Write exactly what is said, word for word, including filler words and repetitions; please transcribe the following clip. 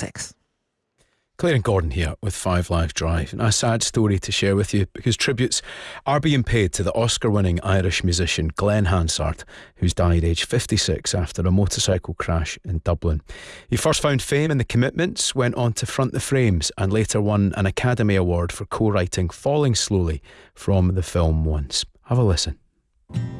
six. Claire and Gordon here with Five Live Drive, and a sad story to share with you because tributes are being paid to the Oscar-winning Irish musician Glenn Hansard, who's died aged fifty-six after a motorcycle crash in Dublin. He first found fame in The Commitments, went on to front The Frames, and later won an Academy Award for co-writing Falling Slowly from the film Once. Have a listen.